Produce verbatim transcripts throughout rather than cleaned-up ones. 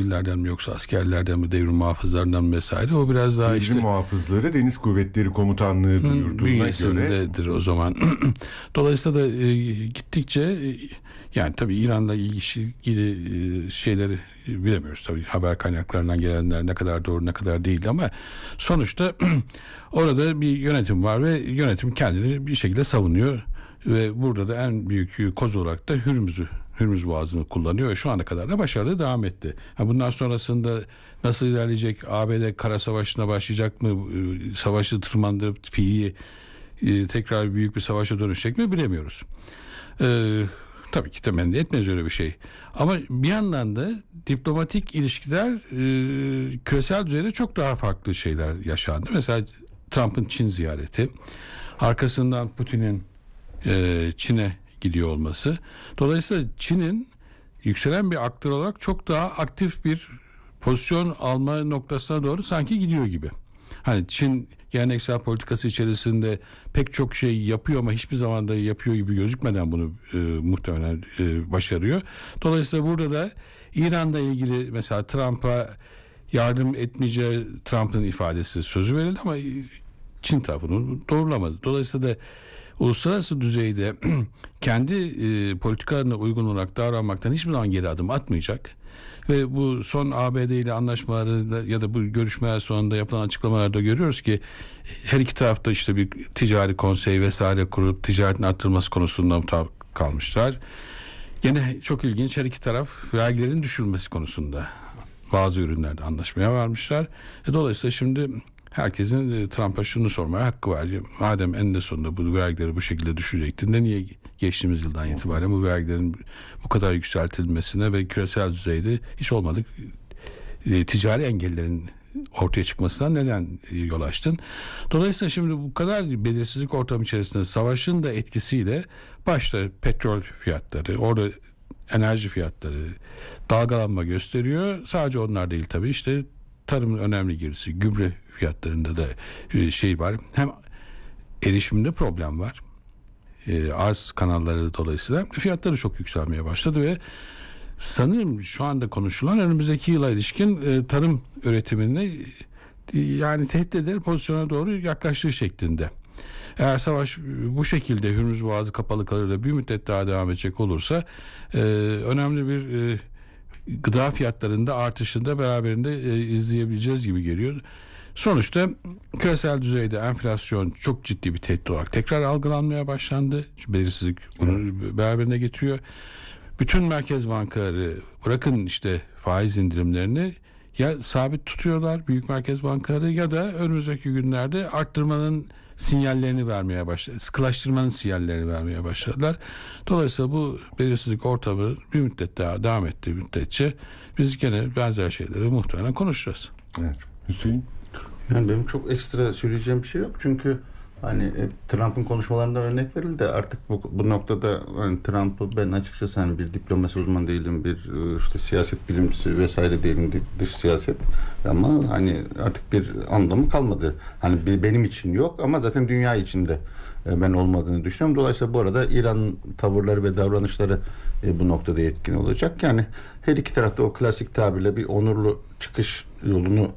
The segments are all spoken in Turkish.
generallerden mi yoksa askerlerden mi, devrim muhafızlarından mı vesaire, o biraz daha devrim işte muhafızları Deniz Kuvvetleri Komutanlığı duyurduğuna göre o zaman. Dolayısıyla da e, gittikçe e, yani tabii İran'la ilgili e, şeyleri bilemiyoruz tabii, haber kaynaklarından gelenler ne kadar doğru ne kadar değil, ama sonuçta orada bir yönetim var ve yönetim kendini bir şekilde savunuyor ve burada da en büyük koz olarak da Hürmüz'ü Hürmüz Boğazı'nı kullanıyor ve şu ana kadar da başarılı devam etti. Ha, bundan sonrasında nasıl ilerleyecek? A B D kara savaşına başlayacak mı? Savaşı tırmandırıp fiili e, tekrar büyük bir savaşa dönüşecek mi bilemiyoruz. Ee, tabii ki temenni etmeyiz öyle bir şey. Ama bir yandan da diplomatik ilişkiler e, küresel düzeyde çok daha farklı şeyler yaşandı. Mesela Trump'ın Çin ziyareti, arkasından Putin'in e, Çin'e gidiyor olması. Dolayısıyla Çin'in yükselen bir aktör olarak çok daha aktif bir pozisyon alma noktasına doğru sanki gidiyor gibi. Hani Çin geleneksel politikası içerisinde pek çok şey yapıyor ama hiçbir zaman da yapıyor gibi gözükmeden bunu e, muhtemelen e, başarıyor. Dolayısıyla burada da İran'la ilgili mesela Trump'a yardım etmeyeceği Trump'ın ifadesi, sözü verildi ama Çin tarafını doğrulamadı. Dolayısıyla da uluslararası düzeyde kendi e, politikalarına uygun olarak davranmaktan hiçbir zaman geri adım atmayacak. Ve bu son A B D ile anlaşmaları ya da bu görüşmeler sonunda yapılan açıklamalarda görüyoruz ki her iki tarafta işte bir ticari konsey vesaire kurup ticaretin arttırılması konusunda mutabık kalmışlar. Gene çok ilginç, her iki taraf vergilerin düşürülmesi konusunda bazı ürünlerde anlaşmaya varmışlar. E, dolayısıyla şimdi herkesin Trump'a şunu sormaya hakkı var. Madem eninde sonunda bu vergileri bu şekilde düşürecektin de niye geçtiğimiz yıldan itibaren bu vergilerin bu kadar yükseltilmesine ve küresel düzeyde hiç olmadık e, ticari engellerin ortaya çıkmasına neden yol açtın? Dolayısıyla şimdi bu kadar belirsizlik ortamı içerisinde savaşın da etkisiyle başta petrol fiyatları, orada enerji fiyatları dalgalanma gösteriyor. Sadece onlar değil tabii, işte tarımın önemli girisi gübre fiyatlarında da şey var. Hem erişimde problem var. E, arz kanalları dolayısıyla fiyatları çok yükselmeye başladı ve sanırım şu anda konuşulan önümüzdeki yıla ilişkin e, tarım üretimini e, yani tehdit eder pozisyona doğru yaklaştığı şeklinde. Eğer savaş bu şekilde Hürmüz Boğazı kapalı kalır da bir müddet daha devam edecek olursa e, önemli bir e, gıda fiyatlarında artışında beraberinde e, izleyebileceğiz gibi geliyor. Sonuçta küresel düzeyde enflasyon çok ciddi bir tehdit olarak tekrar algılanmaya başlandı. Şu belirsizlik bunu beraberine getiriyor. Bütün merkez bankaları bırakın işte faiz indirimlerini ya sabit tutuyorlar büyük merkez bankaları ya da önümüzdeki günlerde arttırmanın sinyallerini vermeye başladı. Sıkılaştırmanın sinyallerini vermeye başladılar. Dolayısıyla bu belirsizlik ortamı bir müddet daha devam ettiği müddetçe biz gene benzer şeyleri muhtemelen konuşacağız. Evet. Hüseyin? Yani benim çok ekstra söyleyeceğim bir şey yok. Çünkü hani Trump'ın konuşmalarında örnek verildi. Artık bu, bu noktada hani Trump'ı ben açıkçası hani bir diplomasi uzmanı değilim, bir işte siyaset bilimcisi vesaire değilim, dış siyaset. Ama hani artık bir anlamı kalmadı. Hani bir, benim için yok ama zaten dünya içinde ben olmadığını düşünüyorum. Dolayısıyla bu arada İran tavırları ve davranışları bu noktada etkin olacak. Yani her iki tarafta o klasik tabirle bir onurlu çıkış yolunu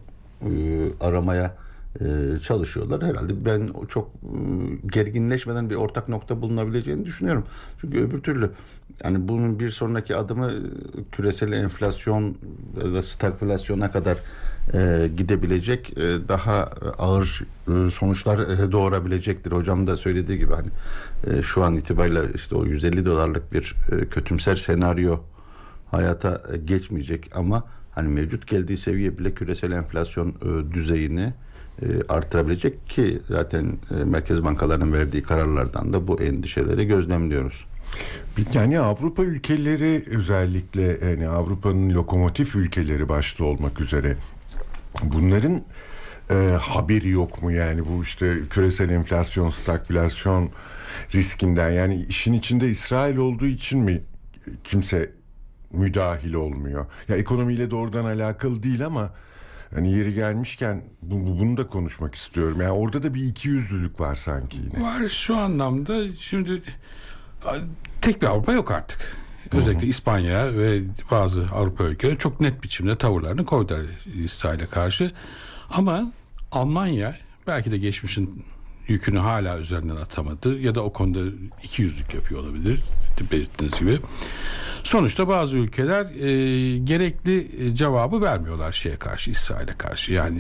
aramaya çalışıyorlar. Herhalde ben çok gerginleşmeden bir ortak nokta bulunabileceğini düşünüyorum. Çünkü öbür türlü yani bunun bir sonraki adımı küresel enflasyon ya da stagflasyona kadar e, gidebilecek e, daha ağır e, sonuçlar e, doğurabilecektir. Hocam da söylediği gibi hani e, şu an itibariyle işte o yüz elli dolarlık bir e, kötümser senaryo hayata e, geçmeyecek ama hani mevcut geldiği seviye bile küresel enflasyon e, düzeyini e, artırabilecek ki zaten e, merkez bankalarının verdiği kararlardan da bu endişeleri gözlemliyoruz. Yani Avrupa ülkeleri özellikle yani Avrupa'nın lokomotif ülkeleri başta olmak üzere bunların e, haberi yok mu yani bu işte küresel enflasyon, stagflasyon riskinden, yani işin içinde İsrail olduğu için mi kimse müdahil olmuyor? Ya ekonomiyle doğrudan alakalı değil ama hani yeri gelmişken bu, bunu da konuşmak istiyorum. Yani orada da bir ikiyüzlülük var sanki yine. Var şu anlamda. Şimdi tek bir Avrupa yok artık. özellikle İspanya ve bazı Avrupa ülkeleri çok net biçimde tavırlarını koydular İsrail'e karşı. Ama Almanya belki de geçmişin yükünü hala üzerinden atamadı ya da o konuda ikiyüzlük yapıyor olabilir, belirttiğiniz gibi. Sonuçta bazı ülkeler e, gerekli cevabı vermiyorlar şeye karşı, İsrail'e karşı. Yani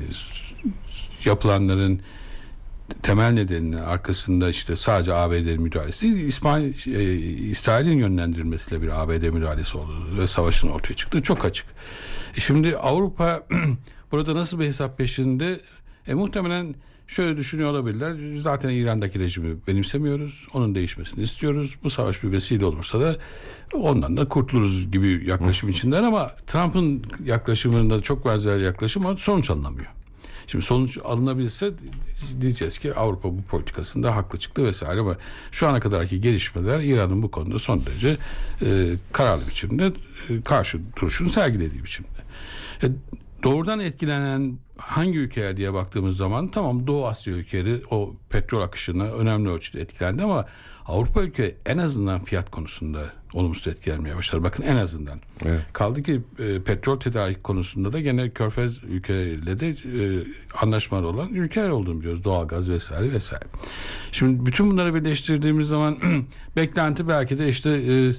yapılanların temel nedeninin arkasında işte sadece A B D'nin müdahalesi değil, İsmail, e, İsrail'in yönlendirilmesiyle bir A B D müdahalesi oldu ve savaşın ortaya çıktığı çok açık. E şimdi Avrupa burada nasıl bir hesap peşinde? E, muhtemelen şöyle düşünüyor olabilirler. Zaten İran'daki rejimi benimsemiyoruz. Onun değişmesini istiyoruz. Bu savaş bir vesile olursa da ondan da kurtuluruz gibi yaklaşım içinden, ama Trump'ın yaklaşımında çok benzer yaklaşım ama sonuç alınamıyor. Şimdi sonuç alınabilse diyeceğiz ki Avrupa bu politikasında haklı çıktı vesaire, ama şu ana kadarki gelişmeler İran'ın bu konuda son derece e, kararlı biçimde e, karşı duruşunu sergilediği biçimde. E, doğrudan etkilenen hangi ülkeler diye baktığımız zaman tamam, Doğu Asya ülkeleri o petrol akışına önemli ölçüde etkilendi, ama Avrupa ülkeleri en azından fiyat konusunda olumsuz etkilenmeye başladı. Bakın en azından. Evet. Kaldı ki e, petrol tedarik konusunda da gene Körfez ülkeleriyle de e, anlaşmalı olan ülkeler olduğunu biliyoruz. Doğalgaz vesaire vesaire. Şimdi bütün bunları birleştirdiğimiz zaman beklenti belki de işte e,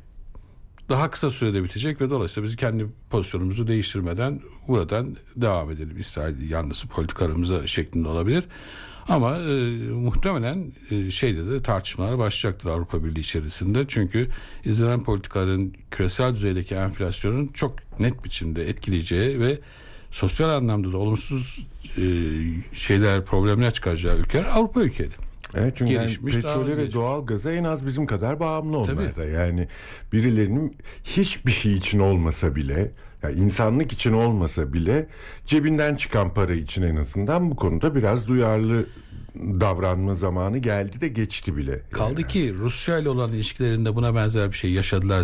daha kısa sürede bitecek ve dolayısıyla biz kendi pozisyonumuzu değiştirmeden buradan devam edelim İsrail yanlısı politikalarımıza şeklinde olabilir. Ama e, muhtemelen e, şeyde de tartışmalar başlayacaktır Avrupa Birliği içerisinde. Çünkü izlenen politikaların küresel düzeydeki enflasyonun çok net biçimde etkileyeceği ve sosyal anlamda da olumsuz e, şeyler, problemler çıkaracağı ülkeler Avrupa ülkeleri. Evet, çünkü yani petrole ve doğal gaza en az bizim kadar bağımlı onlar da. Yani birilerinin hiçbir şey için olmasa bile, yani insanlık için olmasa bile cebinden çıkan para için en azından bu konuda biraz duyarlı davranma zamanı geldi de geçti bile. Kaldı yani. ki Rusya ile olan ilişkilerinde buna benzer bir şey yaşadılar